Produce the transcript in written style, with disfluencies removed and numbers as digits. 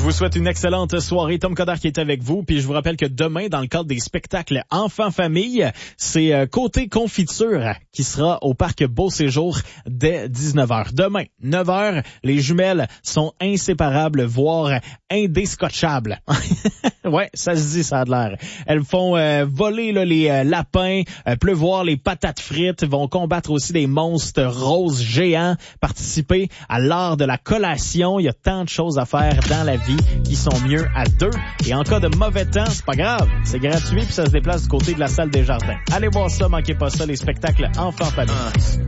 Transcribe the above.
vous souhaite une excellente soirée. Tom Coderre qui est avec vous. Puis je vous rappelle que demain, dans le cadre des spectacles Enfants-Famille, c'est Côté Confiture qui sera au parc Beau Séjour dès 19h. Demain, 9h, les jumelles sont inséparables, voire indescotchables. Ouais, ça se dit, ça a de l'air. Elles font voler là, les lapins, pleuvoir les patates frites, vont combattre aussi des monstres roses géants, participer à l'art de la collation. Il y a tant de choses à faire dans la vie qui sont mieux à deux. Et en cas de mauvais temps, c'est pas grave, c'est gratuit puis ça se déplace du côté de la salle des jardins. Allez voir ça, manquez pas ça, les spectacles Enfants-Famille.